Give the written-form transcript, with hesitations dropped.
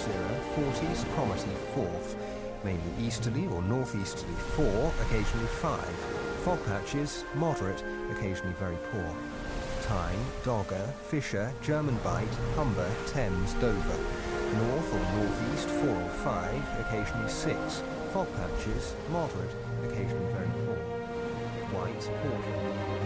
cirrus, forties, cromarty, forth. Mainly easterly or northeasterly 4, occasionally 5. Fog patches, moderate, occasionally very poor. Tyne, Dogger, Fisher, German Bight, Humber, Thames, Dover. North or northeast 4 or 5, occasionally 6. Fog patches, moderate, occasionally very poor. White, Portland.